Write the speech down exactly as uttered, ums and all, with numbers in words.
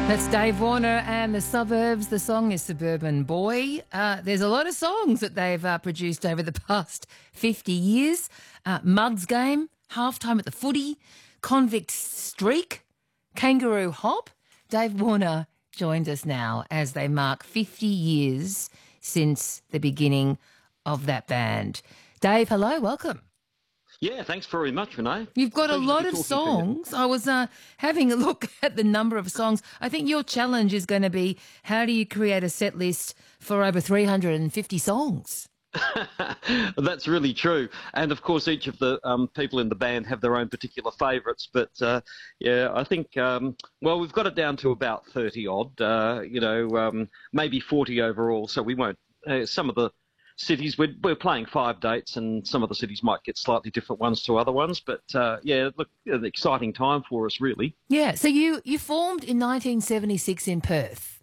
That's Dave Warner and the Suburbs. The song is Suburban Boy. Uh, there's a lot of songs that they've uh, produced over the past fifty years. Uh, Mugs Game, Halftime at the Footy, Convict Streak, Kangaroo Hop. Dave Warner joined us now as they mark fifty years since the beginning of that band. Dave, hello, welcome. Yeah, thanks very much, Renee. You've got a Pleasure to lot be of talking to you. songs. I was uh, having a look at the number of songs. I think your challenge is going to be, how do you create a set list for over three hundred fifty songs? That's really true. And of course, each of the um, people in the band have their own particular favourites. But uh, yeah, I think, um, well, we've got it down to about thirty odd, uh, you know, um, maybe forty overall. So we won't, uh, some of the cities, we're, we're playing five dates, and some of the cities might get slightly different ones to other ones. But uh, yeah, look, an exciting time for us, really. Yeah, so you, you formed in nineteen seventy-six in Perth.